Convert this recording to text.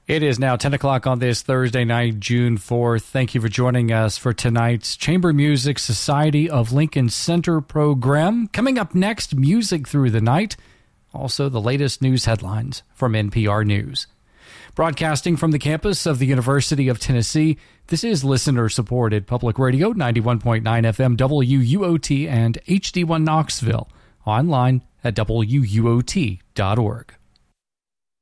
It is now 10 o'clock on this Thursday night, June 4th. Thank you for joining us for tonight's Chamber Music Society of Lincoln Center program. Coming up next, music through the night. Also, the latest news headlines from NPR News. Broadcasting from the campus of the University of Tennessee, this is listener-supported public radio, 91.9 FM WUOT and HD1 Knoxville. Online at WUOT.org.